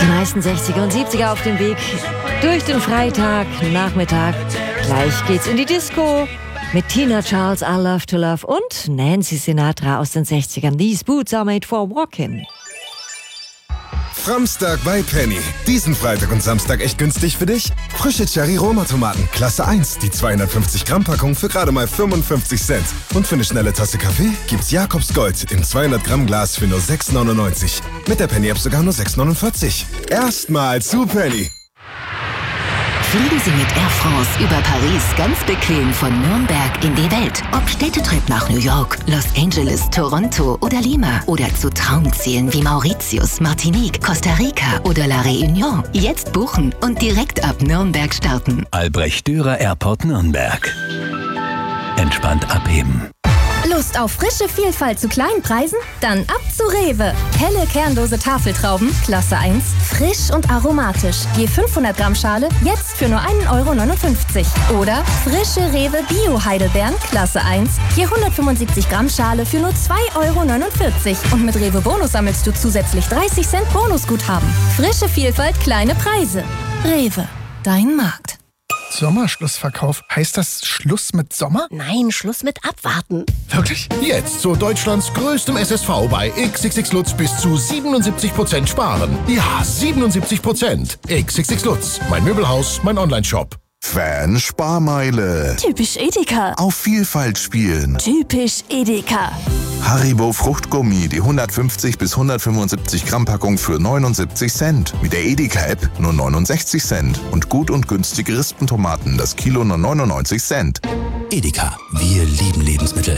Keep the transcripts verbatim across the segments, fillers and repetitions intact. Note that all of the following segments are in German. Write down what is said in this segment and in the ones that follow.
Die meisten sechziger und siebziger auf dem Weg durch den Freitag, Nachmittag. Gleich geht's in die Disco mit Tina Charles, I Love to Love und Nancy Sinatra aus den sechzigern. These boots are made for walking. Framstag bei Penny. Diesen Freitag und Samstag echt günstig für dich? Frische Cherry-Roma-Tomaten, Klasse eins. Die zweihundertfünfzig Gramm Packung für gerade mal fünfundfünfzig Cent. Und für eine schnelle Tasse Kaffee gibt's Jakobs Gold im zweihundert Gramm Glas für nur sechs neunundneunzig. Mit der Penny-App sogar nur sechs neunundvierzig. Erstmal zu Penny. Fliegen Sie mit Air France über Paris ganz bequem von Nürnberg in die Welt. Ob Städtetrip nach New York, Los Angeles, Toronto oder Lima oder zu Traumzielen wie Mauritius, Martinique, Costa Rica oder La Réunion. Jetzt buchen und direkt ab Nürnberg starten. Albrecht Dürer Airport Nürnberg. Entspannt abheben. Lust auf frische Vielfalt zu kleinen Preisen? Dann ab zu Rewe. Helle kernlose Tafeltrauben, Klasse eins, frisch und aromatisch. Je fünfhundert Gramm Schale, jetzt für nur ein Euro neunundfünfzig. Oder frische Rewe Bio-Heidelbeeren, Klasse eins, je hundertfünfundsiebzig Gramm Schale für nur zwei Euro neunundvierzig. Und mit Rewe Bonus sammelst du zusätzlich dreißig Cent Bonusguthaben. Frische Vielfalt, kleine Preise. Rewe, dein Markt. Sommerschlussverkauf. Heißt das Schluss mit Sommer? Nein, Schluss mit Abwarten. Wirklich? Jetzt zu Deutschlands größtem S S V bei X X X Lutz bis zu siebenundsiebzig Prozent sparen. Ja, siebenundsiebzig Prozent. X X X Lutz, mein Möbelhaus, mein Onlineshop. Fan-Sparmeile. Typisch Edeka. Auf Vielfalt spielen. Typisch Edeka. Haribo Fruchtgummi, die hundertfünfzig bis hundertfünfundsiebzig Gramm Packung für neunundsiebzig Cent. Mit der Edeka-App nur neunundsechzig Cent. Und gut und günstige Rispentomaten, das Kilo nur neunundneunzig Cent. Edeka, wir lieben Lebensmittel.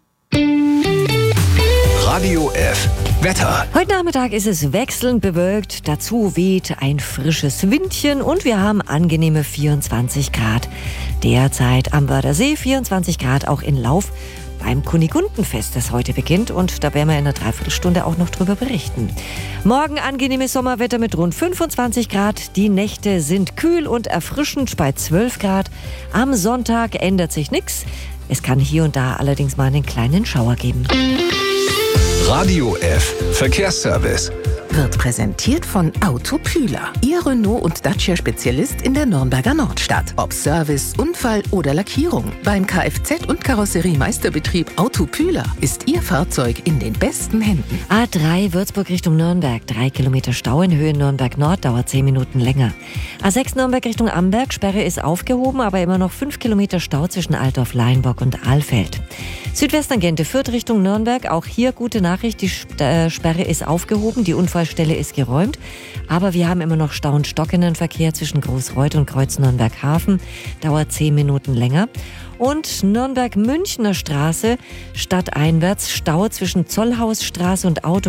Radio F. Wetter. Heute Nachmittag ist es wechselnd bewölkt, dazu weht ein frisches Windchen und wir haben angenehme vierundzwanzig Grad. Derzeit am Wörthersee, vierundzwanzig Grad auch in Lauf beim Kunigundenfest, das heute beginnt, und da werden wir in einer Dreiviertelstunde auch noch drüber berichten. Morgen angenehmes Sommerwetter mit rund fünfundzwanzig Grad. Die Nächte sind kühl und erfrischend bei zwölf Grad. Am Sonntag ändert sich nichts. Es kann hier und da allerdings mal einen kleinen Schauer geben. Radio F. Verkehrsservice. Wird präsentiert von Autopühler. Ihr Renault- und Dacia-Spezialist in der Nürnberger Nordstadt. Ob Service, Unfall oder Lackierung. Beim Kfz- und Karosseriemeisterbetrieb Autopühler ist Ihr Fahrzeug in den besten Händen. A drei Würzburg Richtung Nürnberg. Drei Kilometer Stau in Höhe Nürnberg Nord, dauert zehn Minuten länger. A sechs Nürnberg Richtung Amberg. Sperre ist aufgehoben, aber immer noch fünf Kilometer Stau zwischen Altdorf, Leinbock und Ahlfeld. Südwesttangente Fürth Richtung Nürnberg. Auch hier gute Nachricht, die Sperre ist aufgehoben, die Unfallstelle ist geräumt. Aber wir haben immer noch Stau und stockenden Verkehr zwischen Großreuth und Kreuz Nürnberg-Hafen. Dauert zehn Minuten länger. Und Nürnberg-Münchner Straße stadteinwärts Stau zwischen Zollhausstraße und Autobahn.